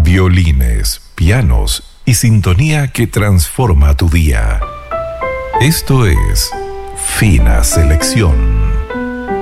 violines, pianos y sintonía que transforma tu día. Esto es Fina Selección.